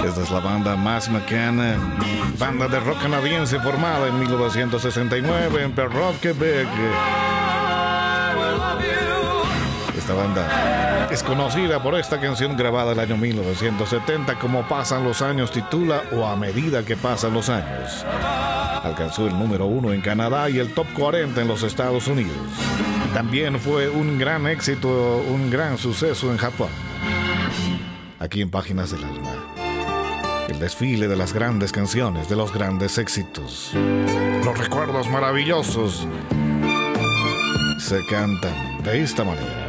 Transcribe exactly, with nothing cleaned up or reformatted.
Esta es la banda Max McCann, banda de rock canadiense formada en mil novecientos sesenta y nueve en Perrault, Quebec. Esta banda es conocida por esta canción grabada en el año mil novecientos setenta, Como pasan los años titula, o A medida que pasan los años. Alcanzó el número uno en Canadá y el top cuarenta en los Estados Unidos. También fue un gran éxito, un gran suceso en Japón. Aquí en Páginas del Alma, el desfile de las grandes canciones, de los grandes éxitos, los recuerdos maravillosos se cantan de esta manera.